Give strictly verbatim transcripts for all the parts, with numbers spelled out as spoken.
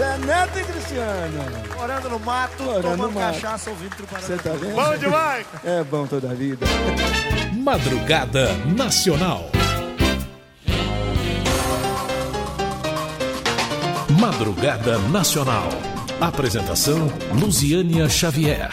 Zé Neto e Cristiano. Morando no mato, Morando tomando no mato. cachaça, ouvindo Truparada. Você tá vendo? Bom demais! É bom toda a vida. Madrugada Nacional. Madrugada Nacional. Apresentação Luziânia Xavier.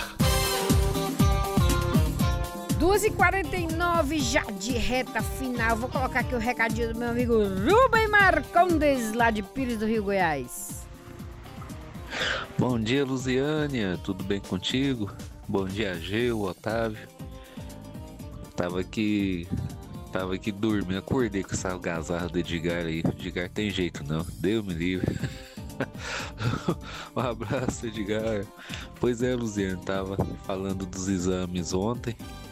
duas e quarenta e nove, já de reta final. Vou colocar aqui o recadinho do meu amigo Rubem Marcondes, lá de Pires do Rio, Goiás. Bom dia, Luziânia. Tudo bem contigo? Bom dia, Geu, Otávio. Tava aqui... Tava aqui dormindo, acordei com essa algazarra do Edgar aí. Edgar tem jeito não, Deus me livre. Um abraço, Edgar. Pois é, Luziane, tava falando dos exames ontem.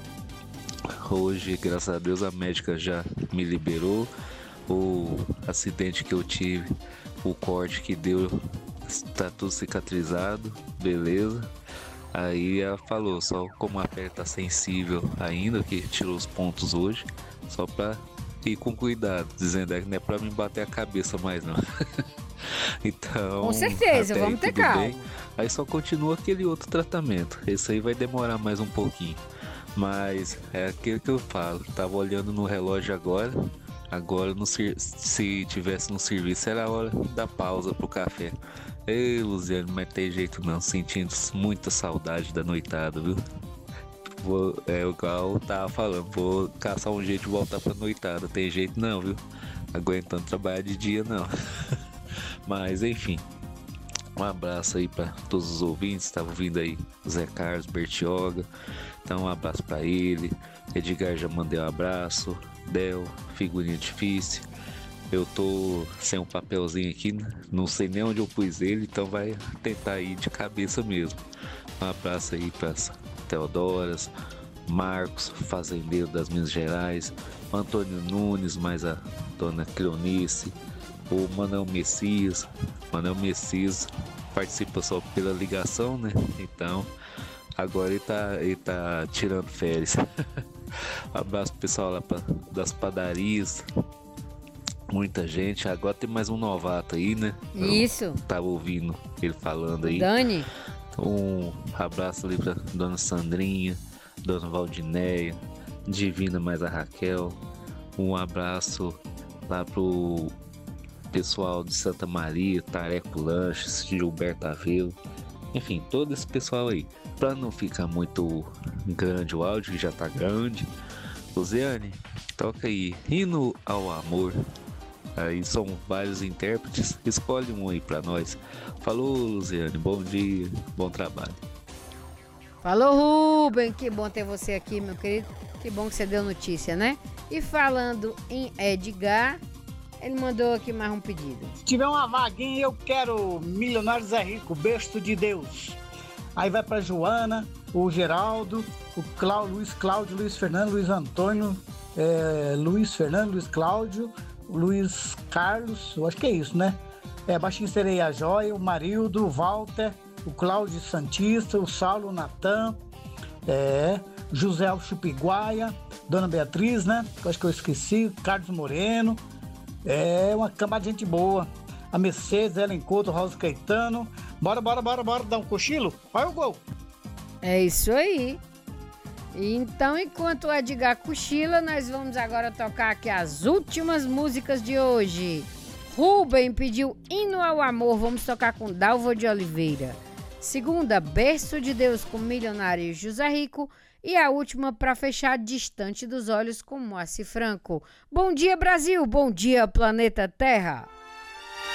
Hoje, graças a Deus, a médica já me liberou. O acidente que eu tive, o corte que deu, tá tudo cicatrizado, beleza. Aí ela falou, só como a pele tá sensível ainda, que tirou os pontos hoje, só pra ir com cuidado, dizendo que não é pra me bater a cabeça mais não. Então, com certeza, até vamos aí, ter calma. bem. Aí só continua aquele outro tratamento. Esse aí vai demorar mais um pouquinho. Mas é aquilo que eu falo. Tava olhando no relógio agora. Agora no, se tivesse no serviço era a hora da pausa pro café. Ei, Luziano, mas tem jeito não. Sentindo muita saudade da noitada, viu? Vou, é o que eu tava falando. Vou caçar um jeito de voltar pra noitada. Tem jeito não, viu? Aguentando trabalhar de dia não. Mas enfim, um abraço aí para todos os ouvintes. Estava ouvindo aí Zé Carlos Bertioga, então um abraço para ele. Edgar já mandei um abraço. Del, figurinha difícil. Eu tô sem um papelzinho aqui, não sei nem onde eu pus ele, então vai tentar ir de cabeça mesmo. Um abraço aí para Teodoras, Marcos, fazendeiro das Minas Gerais, Antônio Nunes, mais a dona Cleonice, o Manuel Messias. Manuel Messias participa só pela ligação, né? Então, agora ele tá, ele tá tirando férias. Abraço pro pessoal lá pra, das padarias. Muita gente. Agora tem mais um novato aí, né? Isso. Eu tava ouvindo ele falando aí. Dani. Um abraço ali pra dona Sandrinha, dona Valdinéia, Divina mais a Raquel. Um abraço lá pro pessoal de Santa Maria, Tareco Lanches, Gilberto Aveiro, enfim, todo esse pessoal aí. Pra não ficar muito grande o áudio, que já tá grande, Luziane, toca aí, Hino ao Amor. Aí são vários intérpretes, escolhe um aí pra nós. Falou, Luziane, bom dia, bom trabalho. Falou, Rubem, que bom ter você aqui, meu querido. Que bom que você deu notícia, né? E falando em Edgar, ele mandou aqui mais um pedido. Se tiver uma vaguinha, eu quero Milionários é Rico, Besta de Deus. Aí vai pra Joana, o Geraldo, o Clá- Luiz Cláudio, Luiz Fernando, Luiz Antônio, é, Luiz Fernando, Luiz Cláudio, Luiz Carlos, eu acho que é isso, né? É, Baixinho Sereia Joia, o Marildo, o Walter, o Cláudio Santista, o Saulo Natan, é, José Chupiguaia, Dona Beatriz, né? Eu acho que eu esqueci, Carlos Moreno. É uma camada de gente boa. A Mercedes, Ellen Couto, Rosa Caetano. Bora, bora, bora, bora dar um cochilo? Vai o gol. É isso aí. Então, enquanto o Edgar cochila, nós vamos agora tocar aqui as últimas músicas de hoje. Rubem pediu Hino ao Amor, vamos tocar com Dalva de Oliveira. Segunda, Berço de Deus com Milionário José Rico. E a última, para fechar, Distante dos Olhos com Moacir Franco. Bom dia, Brasil! Bom dia, planeta Terra!